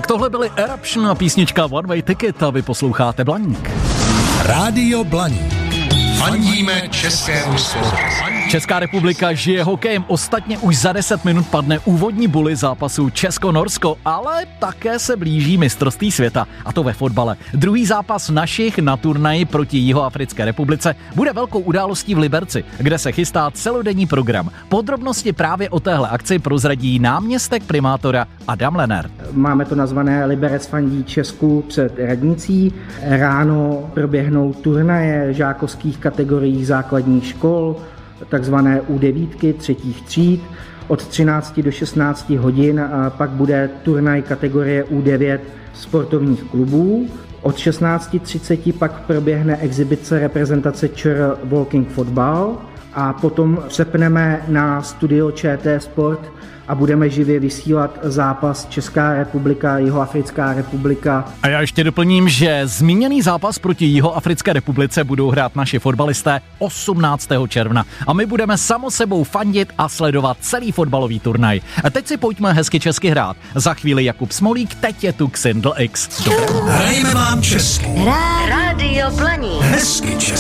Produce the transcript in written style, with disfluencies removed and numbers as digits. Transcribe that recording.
Tak tohle byly Eruption a písnička One Way Ticket a vy posloucháte Blaník. Rádio Blaník. Fandíme českému sportu. Česká republika žije hokejem, ostatně už za 10 minut padne úvodní buly zápasu Česko-Norsko, ale také se blíží mistrovství světa, a to ve fotbale. Druhý zápas našich na turnaji proti Jihoafrické republice bude velkou událostí v Liberci, kde se chystá celodenní program. Podrobnosti právě o téhle akci prozradí náměstek primátora Adam Lennert. Máme to nazvané Liberec fandí Česku před radnicí. Ráno proběhnou turnaje žákovských kategorií základních škol, takzvané U9 třetích tříd, od 13 do 16 hodin a pak bude turnaj kategorie U9 sportovních klubů. Od 16:30 pak proběhne exibice reprezentace ČR Walking Fotbal a potom přepneme na studio ČT Sport a budeme živě vysílat zápas Česká republika, Jihoafrická republika. A já ještě doplním, že zmíněný zápas proti Jihoafrické republice budou hrát naši fotbalisté 18. června. A my budeme samo sebou fandit a sledovat celý fotbalový turnaj. A teď si pojďme hezky česky hrát. Za chvíli Jakub Smolík, teď je tu Xindl X. Hrajeme vám česky. Rádio Blaník. Hezky česky.